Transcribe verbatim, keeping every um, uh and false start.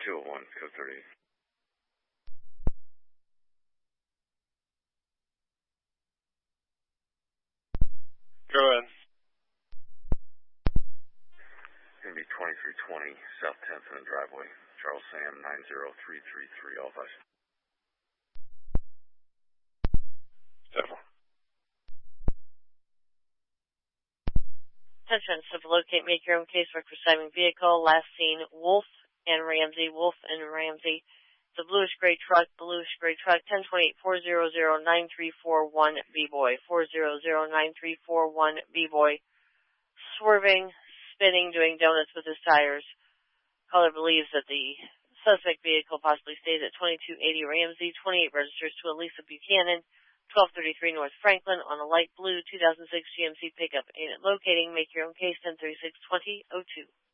two oh one, code thirty. Go ahead. Going to be twenty-three twenty South tenth in the driveway. Charles Sam nine zero three three three, all five. Several. Attention, to locate, make your own case for receiving vehicle. Last seen, Wolf and Ramsey. Wolf and Ramsey. The bluish gray truck, bluish gray truck, ten twenty-eight four hundred nine three four one B-Boy, four hundred nine three four one B-Boy, swerving, spinning, doing donuts with his tires. Caller believes that the suspect vehicle possibly stays at twenty-two eighty Ramsey, twenty-eight registers to Elisa Buchanan, twelve thirty-three North Franklin on a light blue two thousand six G M C pickup. Ain't it locating? Make your own case, ten thirty-six twenty oh two.